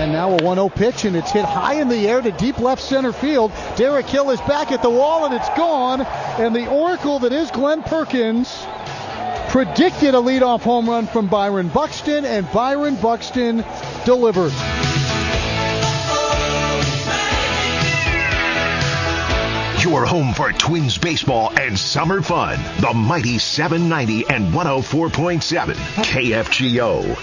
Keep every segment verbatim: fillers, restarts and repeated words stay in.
And now a one oh pitch, and it's hit high in the air to deep left center field. Derek Hill is back at the wall, and it's gone. And the oracle that is Glenn Perkins predicted a leadoff home run from Byron Buxton, and Byron Buxton delivered. Your home for Twins baseball and summer fun. The mighty seven ninety and one oh four point seven K F G O.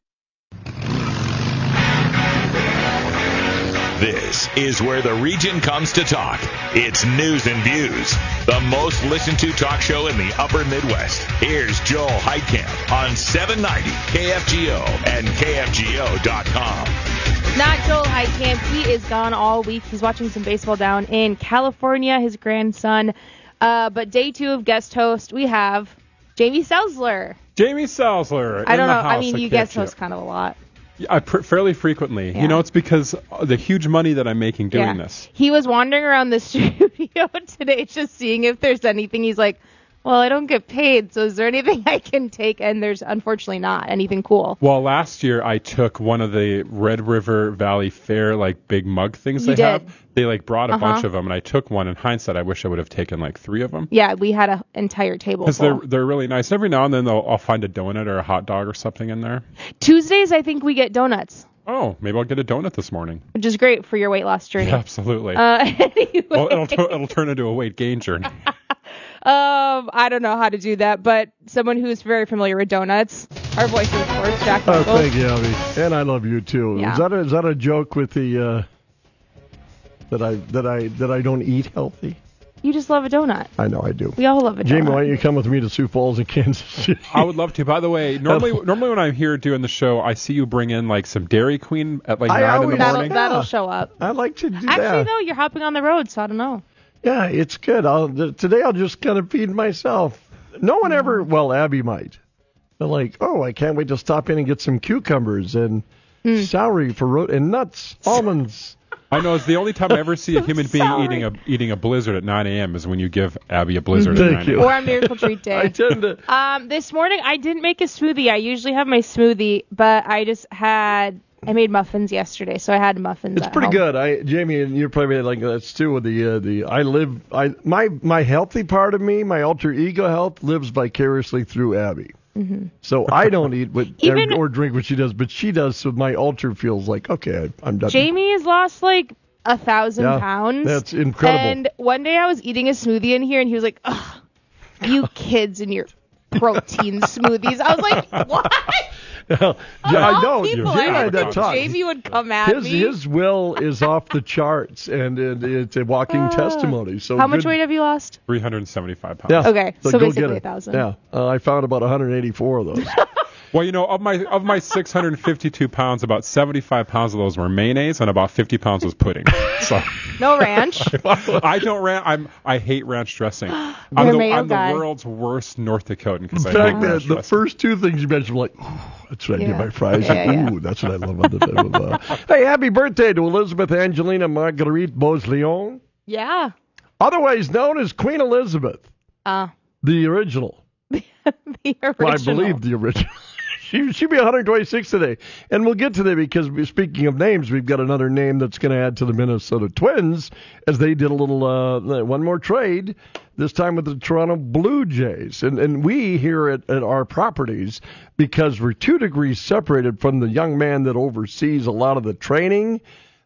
This is where the region comes to talk. It's News and Views, the most listened to talk show in the upper Midwest. Here's Joel Heitkamp on seven ninety K F G O and K F G O dot com. Not Joel Heitkamp. He is gone all week. He's watching some baseball down in California, his grandson. Uh, but day two of guest host, we have Jamie Selzler. Jamie Selzler. I don't know. I mean, you guest host kind of a lot. I pr- fairly frequently. Yeah. You know, it's because the huge money that I'm making doing yeah. this. He was wandering around the studio today just seeing if there's anything. He's like, well, I don't get paid, so is there anything I can take? And there's unfortunately not anything cool. Well, last year I took one of the Red River Valley Fair, like, big mug things you they did. have. They, like, brought a uh-huh. bunch of them, and I took one. In hindsight, I wish I would have taken, like, three of them. Yeah, we had an entire table Because full. they're, they're really nice. Every now and then they'll, I'll find a donut or a hot dog or something in there. Tuesdays, I think we get donuts. Oh, maybe I'll get a donut this morning. Which is great for your weight loss journey. Yeah, absolutely. Uh, anyway. Well, it'll, t- it'll turn into a weight gain journey. Um, I don't know how to do that, but someone who's very familiar with donuts, our voice of sports, Jack Oh, Michaels. thank you, Abby. And I love you too. Yeah. Is that a, is that a joke with the uh, that I that I that I don't eat healthy? You just love a donut. I know I do. We all love a donut. Jamie, why don't you come with me to Sioux Falls in Kansas City? I would love to. By the way, normally normally when I'm here doing the show, I see you bring in like some Dairy Queen at like I nine in always- the That'll, morning. that'll Yeah. show up. I like to do Actually, that. though, you're hopping on the road, so I don't know. Yeah, it's good. I'll, th- today I'll just kind of feed myself. No one ever, well, Abby might. They're like, oh, I can't wait to stop in and get some cucumbers and Mm. celery for ro- and nuts, almonds. I know it's the only time I ever see a human being Sorry. eating a eating a blizzard at nine a.m. is when you give Abby a blizzard Thank at nine a.m. you. Or on Miracle Treat Day. I tend to. Um, this morning I didn't make a smoothie. I usually have my smoothie, but I just had I made muffins yesterday, so I had muffins. It's at pretty home. good. I, Jamie, and you're probably like that's too with the uh, the. I live. I my my healthy part of me, my alter ego health, lives vicariously through Abby. Mm-hmm. So I don't eat what Even- or drink what she does, but she does. So my alter feels like okay, I, I'm done. Jamie has lost like a thousand Yeah, pounds. that's incredible. And one day I was eating a smoothie in here, and he was like, "Ugh, you kids and your protein smoothies." I was like, "What?" yeah, Of I all know. people, Jamie I and I didn't that think talk. Jamie would come at His me. his will is off the charts, and it, it's a walking Uh, testimony. So How much good- weight have you lost? three hundred seventy-five pounds. Yeah. Okay, so go basically get it. a thousand. Yeah, uh, I found about one hundred eighty-four of those. Well, you know, of my of my six hundred fifty-two pounds, about seventy-five pounds of those were mayonnaise, and about fifty pounds was pudding. So No ranch. I don't ran. I'm I hate ranch dressing. I'm, You're a the, mayo I'm the guy. world's worst North Dakotan because In I hate fact, the, ranch the dressing. first two things you mentioned were like, ooh, that's what I Yeah. did my fries. Yeah, yeah. Ooh, that's what I love on the table. Uh, hey, happy birthday to Elizabeth Angelina Marguerite Beausoleil, Yeah. otherwise known as Queen Elizabeth, Uh, the original. the original. Well, I believe the original. She she'd be one hundred twenty-six today, and we'll get to that because we- speaking of names, we've got another name that's going to add to the Minnesota Twins as they did a little uh, one more trade, this time with the Toronto Blue Jays, and and we here at, at our properties, because we're two degrees separated from the young man that oversees a lot of the training,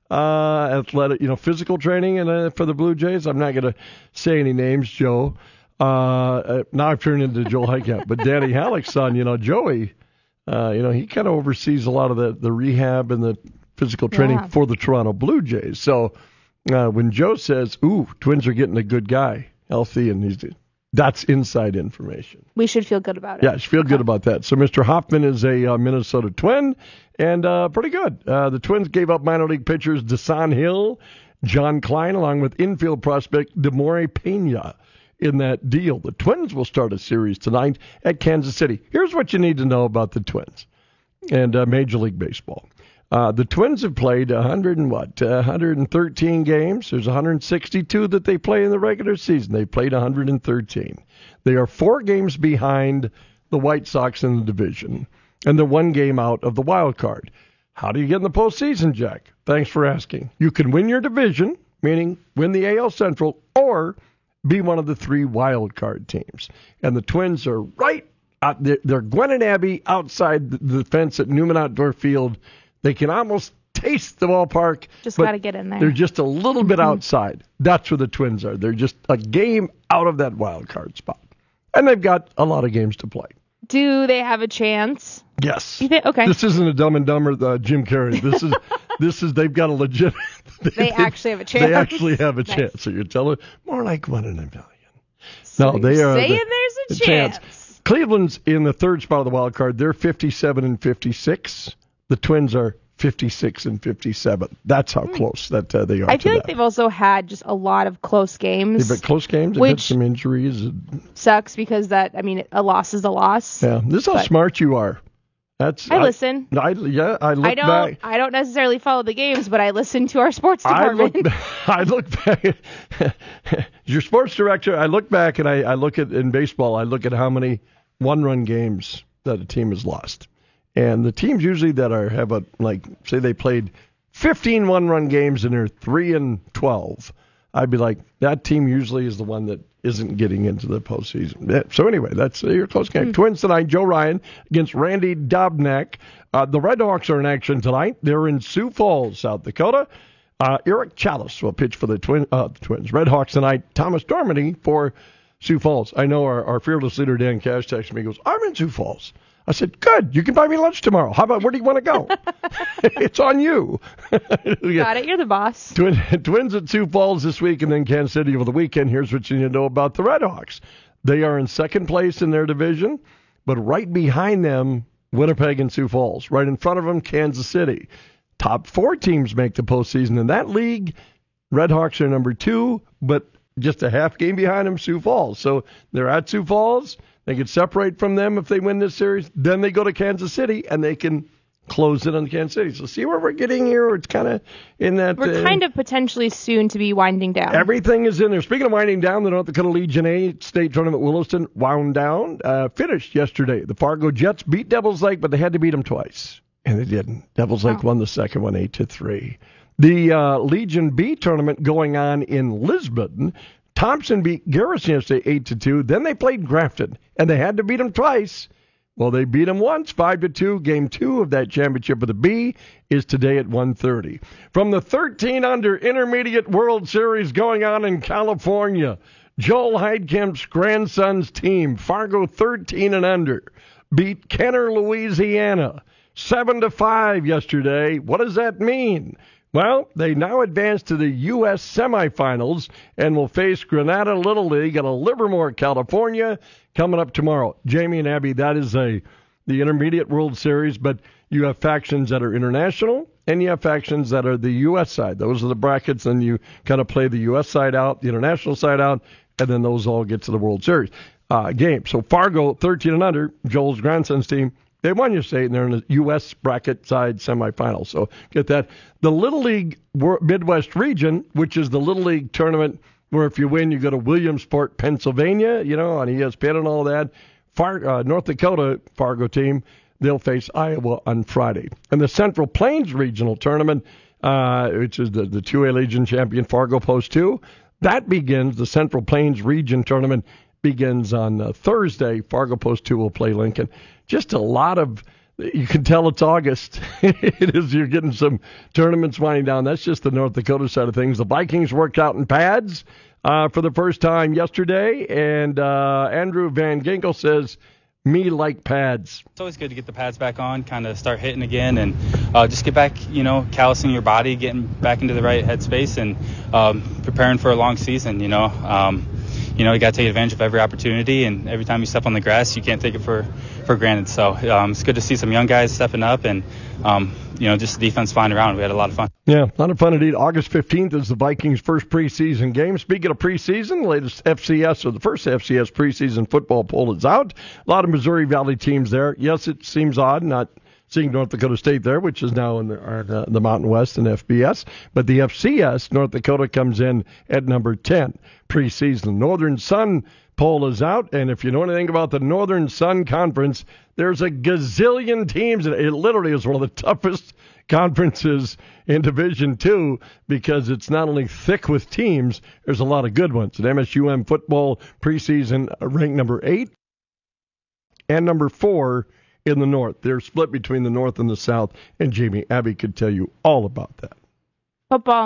uh, athletic, you know, physical training, and uh, for the Blue Jays, I'm not going to say any names, Joe. Uh, uh, now I've turned into Joel Heitkamp, but Danny Halleck's son, you know, Joey. Uh, you know, he kind of oversees a lot of the, the rehab and the physical training Yeah. for the Toronto Blue Jays. So uh, when Joe says, ooh, Twins are getting a good guy, healthy, and he's that's inside information. We should feel good about it. Yeah, I feel good about that. So Mister Hoffman is a uh, Minnesota Twin, and uh, pretty good. Uh, the Twins gave up minor league pitchers Desan Hill, John Klein, along with infield prospect Demore Pena. In that deal, the Twins will start a series tonight at Kansas City. Here's what you need to know about the Twins and uh, Major League Baseball. Uh, the Twins have played one hundred and what, uh, one hundred thirteen games. There's one hundred sixty-two that they play in the regular season. They played one hundred thirteen. They are four games behind the White Sox in the division, and they're one game out of the wild card. How do you get in the postseason, Jack? Thanks for asking. You can win your division, meaning win the A L Central, or be one of the three wild card teams. And the Twins are right out there. They're Gwen and Abby outside the fence at Newman Outdoor Field. They can almost taste the ballpark. Just got to get in there. They're just a little bit Mm-hmm. outside. That's where the Twins are. They're just a game out of that wild card spot. And they've got a lot of games to play. Do they have a chance? Yes. You think? Okay. This isn't a Dumb and Dumber, uh, Jim Carrey. This is this is they've got a legit. They, they actually have a chance. They actually have a Nice. chance. So you're telling more like one in a million. So No, they you're are saying the- there's the a chance. Cleveland's in the third spot of the wild card. They're fifty-seven and fifty-six. The Twins are fifty-six and fifty-seven. That's how close that uh, they are. I to feel like that. they've also had just a lot of close games. They've had close games. They've had which some injuries. sucks because that I mean a loss is a loss. Yeah, this is how But- smart you are. That's I listen. I, yeah, I look I don't. back. I don't necessarily follow the games, but I listen to our sports I look, department. I look back. Your sports director. I look back and I, I look at in baseball. I look at how many one-run games that a team has lost, and the teams usually that are have a like say they played fifteen one-run games and they're three and twelve. I'd be like that team usually is the one that isn't getting into the postseason. Yeah, so anyway, that's uh, your close game. Mm. Twins tonight. Joe Ryan against Randy Dobnak. Uh, the Red Hawks are in action tonight. They're in Sioux Falls, South Dakota. Uh, Eric Chalice will pitch for the twin, uh, the Twins. Red Hawks tonight. Thomas Dormady for Sioux Falls. I know our, our fearless leader, Dan Cash, texted me. He goes, I'm in Sioux Falls. I said, good. You can buy me lunch tomorrow. How about, where do you want to go? It's on you. Got it. You're the boss. Twin, twins at Sioux Falls this week and then Kansas City over the weekend. Here's what you need to know about the Red Hawks. They are in second place in their division, but right behind them, Winnipeg and Sioux Falls. Right in front of them, Kansas City. Top four teams make the postseason in that league. Red Hawks are number two, but just a half game behind them, Sioux Falls. So they're at Sioux Falls. They can separate from them if they win this series. Then they go to Kansas City, and they can close it on Kansas City. So see where we're getting here? It's kind of in that. We're uh, kind of potentially soon to be winding down. Everything is in there. Speaking of winding down, the North Dakota Legion A state tournament Williston wound down, uh, finished yesterday. The Fargo Jets beat Devils Lake, but they had to beat them twice, and they didn't. Devils Lake Oh. won the second one eight to three. The uh, Legion B tournament going on in Lisbon. Thompson beat Garrison yesterday eight to two. Then they played Grafton, and they had to beat them twice. Well, they beat them once, five to two. Game two of that championship of the B is today at one thirty. From the thirteen under Intermediate World Series going on in California, Joel Heidkamp's grandson's team, Fargo thirteen and under, beat Kenner, Louisiana, seven to five yesterday. What does that mean? Well, they now advance to the U S semifinals and will face Granada Little League out of Livermore, California, coming up tomorrow. Jamie and Abby, that is a the Intermediate World Series, but you have factions that are international and you have factions that are the U S side. Those are the brackets, and you kind of play the U S side out, the international side out, and then those all get to the World Series uh, game. So Fargo, thirteen and under, Joel's grandson's team, they won yesterday, and they're in the U S bracket side semifinals. So get that. The Little League Midwest region, which is the Little League tournament where if you win, you go to Williamsport, Pennsylvania, you know, on E S P N and all that. Far, uh, North Dakota Fargo team, they'll face Iowa on Friday. And the Central Plains Regional Tournament, uh, which is the, the two A Legion champion Fargo Post two, that begins, the Central Plains Region Tournament begins on uh, Thursday. Fargo Post two will play Lincoln. Just a lot of, you can tell it's August. It is, you're getting some tournaments winding down. That's just the North Dakota side of things. The Vikings worked out in pads uh, for the first time yesterday, and uh, Andrew Van Ginkel says, me like pads. It's always good to get the pads back on, kind of start hitting again, and uh, just get back, you know, callousing your body, getting back into the right headspace, and um, preparing for a long season, you know. Um, you know, you got to take advantage of every opportunity, and every time you step on the grass, you can't take it for, for granted. So um, it's good to see some young guys stepping up, and, um, you know, just the defense flying around. We had a lot of fun. Yeah, a lot of fun indeed. August fifteenth is the Vikings' first preseason game. Speaking of preseason, the latest F C S, or the first F C S preseason football poll is out. A lot of Missouri Valley teams there. Yes, it seems odd not seeing North Dakota State there, which is now in the, uh, the Mountain West and F B S. But the F C S, North Dakota comes in at number ten preseason. Northern Sun poll is out, and if you know anything about the Northern Sun Conference, there's a gazillion teams, and it literally is one of the toughest conferences in Division Two because it's not only thick with teams, there's a lot of good ones. And M S U M football preseason ranked number eight and number four in the North. They're split between the North and the South, and Jamie Abby could tell you all about that. Football.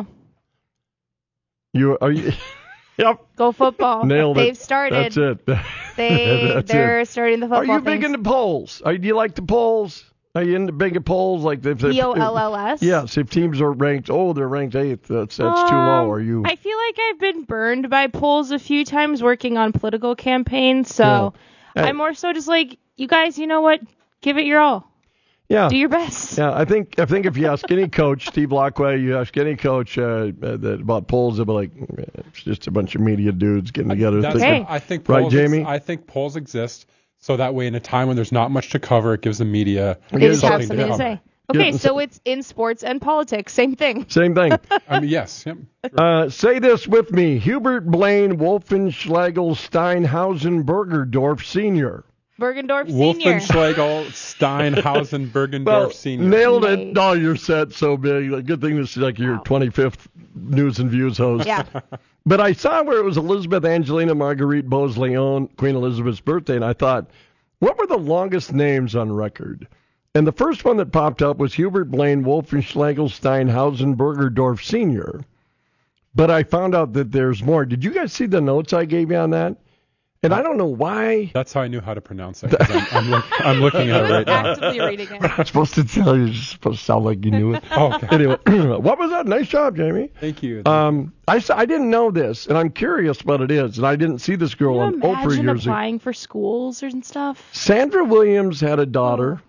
You are you? Yep. Go football. Nailed it. They've started. That's it. They That's they're it. starting the football. Are you big things. into polls? Are, do you like the polls? Are you into big polls like if they P O L L S? Yes. If teams are ranked, oh, they're ranked eighth. That's that's too low. Um, Are you? I feel like I've been burned by polls a few times working on political campaigns, so Yeah. Hey. I'm more so just like, you guys, you know what? Give it your all. Yeah. Do your best. Yeah, I think I think if you ask any coach, Steve Lockway, you ask any coach uh, that, about polls, they'll be like, it's just a bunch of media dudes getting together. That's thinking, what I think. Right, Polls Jamie? Ex- I think polls exist so that way, in a time when there's not much to cover, it gives the media They just have something something to cover. say. Okay, Yeah. so it's in sports and politics. Same thing. Same thing. I mean, yes. Yep. Uh, say this with me: Hubert Blaine Wolfenschlegel Steinhausen Bergerdorf Senior. Bergendorf Senior. Wolfenschlegel, Steinhausen, Bergendorf Well, Senior. nailed Nice. it. Oh, you're set so big. Like, good thing this is like your Wow. twenty-fifth News and Views host. Yeah. But I saw where it was Elizabeth Angelina Marguerite Bose Leon, Queen Elizabeth's birthday, and I thought, what were the longest names on record? And the first one that popped up was Hubert Blaine Wolfenschlegel Steinhausen Bergerdorf Senior. But I found out that there's more. Did you guys see the notes I gave you on that? And I don't know why. That's how I knew how to pronounce it. 'Cause I'm, I'm, look, I'm looking at it right now. Actively reading it. I'm supposed to tell you. You're supposed to sound like you knew it. Oh, okay. Anyway, what was that? Nice job, Jamie. Thank you. Um, I, s- I didn't know this, and I'm curious what it is. And I didn't see this girl Can you on Oprah imagine years ago. applying for schools and stuff? Sandra Williams had a daughter,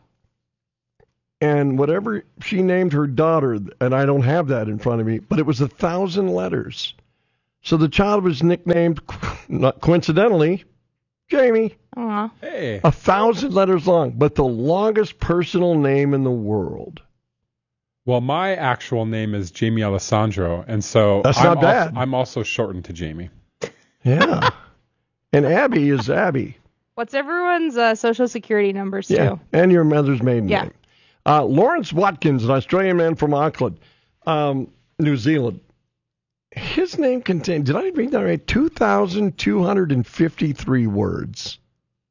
and whatever she named her daughter, and I don't have that in front of me, but it was a thousand letters. So the child was nicknamed, not coincidentally, Jamie. Aw. Hey. A thousand letters long, but the longest personal name in the world. Well, my actual name is Jamie Alessandro, and so That's I'm not also, bad. I'm also shortened to Jamie. Yeah. And Abby is Abby. What's everyone's uh, social security numbers, Yeah. too? And your mother's maiden Yeah. name. Uh, Lawrence Watkins, an Australian man from Auckland, um, New Zealand. His name contained, did I read that right? two thousand two hundred fifty-three words.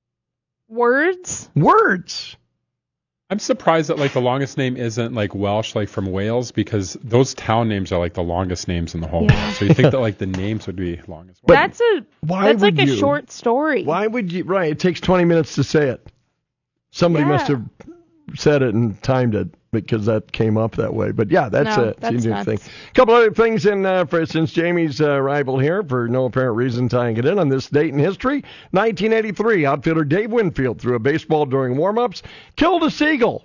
Words? Words. I'm surprised that like the longest name isn't like Welsh, like from Wales, because those town names are like the longest names in the whole Yeah. world. So you think that like the names would be long as well. That's a why that's like would a you? short story. Why would you? Right. It takes twenty minutes to say it. Somebody Yeah. must have said it and timed it because that came up that way. But yeah, that's No, a that's interesting nuts. thing. A couple other things in, uh, for since Jamie's uh, arrival here, for no apparent reason, tying it in on this date in history. nineteen eighty-three, outfielder Dave Winfield threw a baseball during warm-ups, killed a seagull.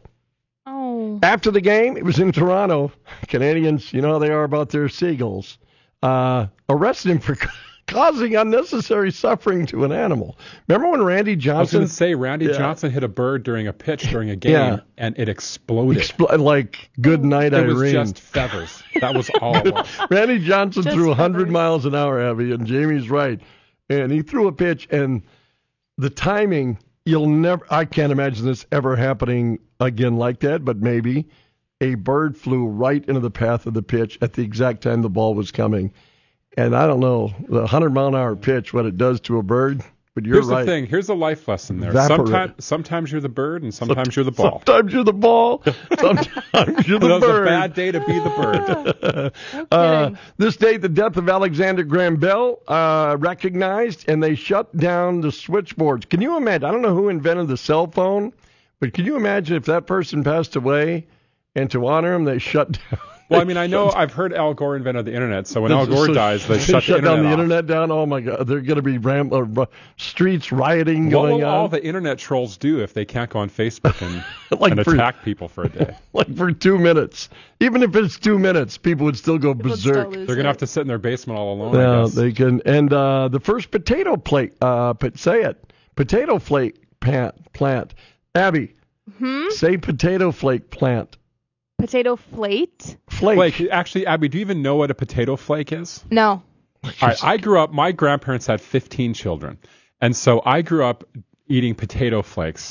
Oh. After the game, it was in Toronto. Canadians, you know how they are about their seagulls. Uh, arrested him for causing unnecessary suffering to an animal. Remember when Randy I was Johnson going to say Randy Yeah. Johnson hit a bird during a pitch during a game, Yeah. and it exploded. expl- like good night it was Irene? just feathers. That was all it was. Randy Johnson Just threw one hundred feathers. miles an hour, Abby, and Jamie's right. And he threw a pitch, and the timing, you'll never, I can't imagine this ever happening again like that, but maybe a bird flew right into the path of the pitch at the exact time the ball was coming. And I don't know, the one hundred mile an hour pitch, what it does to a bird, but you're Here's right. the thing. Here's a life lesson there. Evaporate. Sometimes, sometimes you're the bird, and sometimes you're the ball. Sometimes you're the ball, sometimes you're the That was bird. a bad day to be the bird. No Uh, kidding. this day, the death of Alexander Graham Bell uh, recognized, and they shut down the switchboards. Can you imagine? I don't know who invented the cell phone, but can you imagine if that person passed away, and to honor him, they shut down? Well, I mean, I know I've heard Al Gore invented the internet, so when Al Gore So dies, they, shut, shut the down internet the off. internet down. Oh my God, they're going to be ram- uh, ru- streets rioting What going will on. all the internet trolls do if they can't go on Facebook and, Like and for- attack people for a day? like for two minutes, even if it's two minutes, people would still go People would still berserk. lose They're gonna it. have to sit in their basement all alone. I Yeah, guess. they can. And uh, the first potato plate, uh, but say it, potato flake plant. plant. Abby, Hmm? say potato flake plant. Potato flake? Flake. Flake. Actually, Abby, do you even know what a potato flake is? No. All right, I grew up. My grandparents had fifteen children, and so I grew up eating potato flakes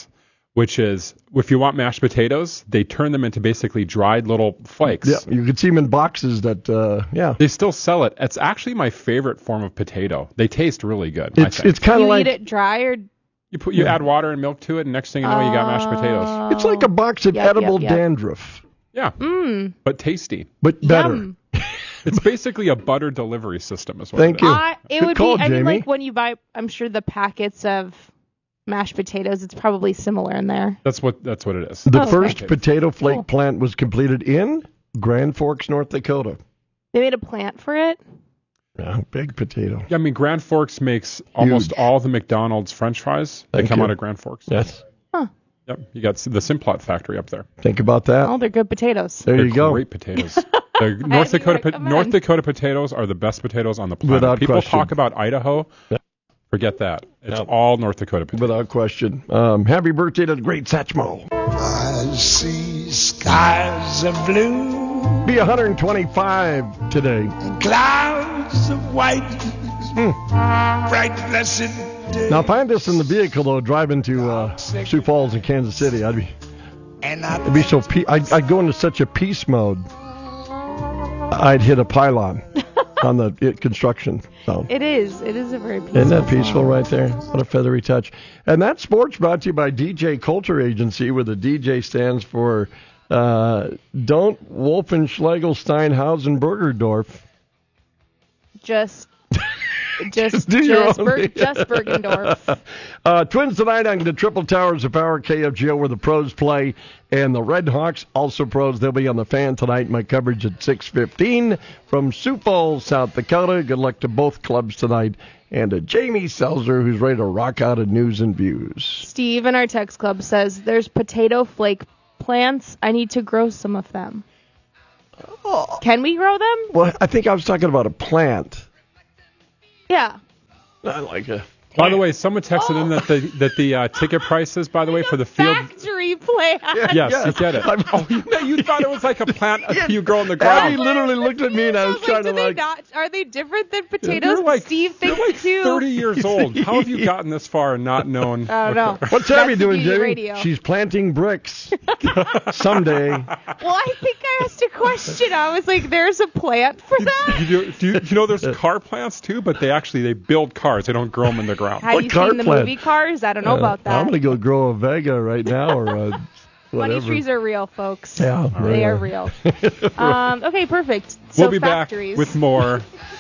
which is if you want mashed potatoes, they turn them into basically dried little flakes. Yeah, you can see them in boxes that, uh, yeah. They still sell it. It's actually my favorite form of potato. They taste really good. It's I think. it's kind You of like eat it dry or You put you add water and milk to it, and next thing you know, you got mashed potatoes. it's like a box of Yep, yep, edible yep. dandruff, Yeah, mm, but tasty. but better. yum. It's basically a butter delivery system, is what Thank it is. you. I, it Good would call, be. I mean, Jamie. like when you buy, I'm sure the packets of mashed potatoes, it's probably similar in there. That's what that's what it is. The Oh, okay. first potato flake Cool. plant was completed in Grand Forks, North Dakota. They made a plant for it. Yeah, big potato. Yeah, I mean, Grand Forks makes almost Huge. all the McDonald's French fries. They Thank come you. out of Grand Forks. Yes. Yep, you got the Simplot factory up there. Think about that. Oh, they're good potatoes. There They're you go. Great potatoes. The North Dakota po- recommend. North Dakota potatoes are the best potatoes on the planet. Without People question. talk about Idaho. Forget that. It's Yep. all North Dakota potatoes. Without question. Um, happy birthday to the great Satchmo. I see skies of blue Be one hundred twenty-five today. and clouds of white. Bright, blessed day. Now, if I had this in the vehicle, though, driving to uh, Sioux Falls and Kansas City, I'd be, And I I'd be so, pe- I'd, I'd go into such a peace mode, I'd hit a pylon on the it, construction zone. It is. It is a very peaceful. Isn't that peaceful right there? What a feathery touch. And that sports brought to you by D J Coulter Agency, where the D J stands for uh, Don't Wolfenschlegel Bergerdorf. Just, just, do your just, own Ber- thing. just Bergendorf. Uh, Twins tonight on the Triple Towers of Power K F G O where the pros play, and the Red Hawks also pros. They'll be on the Fan tonight. My coverage at six fifteen from Sioux Falls, South Dakota. Good luck to both clubs tonight. And to Jamie Selzer, who's ready to rock out of news and views. Steve in our text club says there's potato flake plants. I need to grow some of them. Can we grow them? Well, I think I was talking about a plant. Yeah. I like it. By the way, someone texted in that the that the uh, ticket prices, by the way, for the field. Factory plant. Yes, you get it. I'm- Oh, you, you thought it was like a plant you grow in the Abby ground. literally looked at me and I was like, trying do to they like. not, are they different than potatoes? You're like, Steve you're thinks like too. thirty years old. How have you gotten this far and not known? I don't know. What's That's Abby the doing, beauty of Jamie? radio. She's planting bricks. Someday. Well, I think I asked a question. I was like, "There's a plant for that." You, do, do you, you know there's car plants too, but they actually they build cars. They don't grow them in the ground. Have What you car seen the plant? movie Cars? I don't know about that. I'm going to go grow a Vega right now or a whatever. Money trees are real, folks. Yeah, they they are are. real. um, okay, perfect. So We'll be factories. back with more